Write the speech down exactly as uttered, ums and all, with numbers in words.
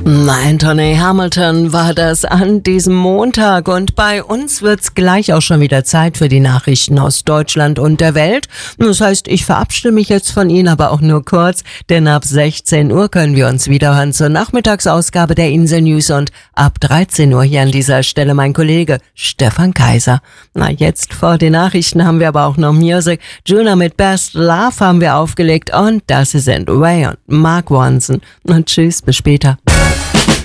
Anthony Hamilton war das an diesem Montag und bei uns wird's gleich auch schon wieder Zeit für die Nachrichten aus Deutschland und der Welt. Das heißt, ich verabschiede mich jetzt von Ihnen, aber auch nur kurz, denn ab sechzehn Uhr können wir uns wiederhören zur Nachmittagsausgabe der Insel News und ab dreizehn Uhr hier an dieser Stelle mein Kollege Stefan Kaiser. Na, jetzt vor den Nachrichten haben wir aber auch noch Musik. Juna mit Best Love haben wir aufgelegt und das sind Ray und Mark Ronson. Und tschüss, bis später.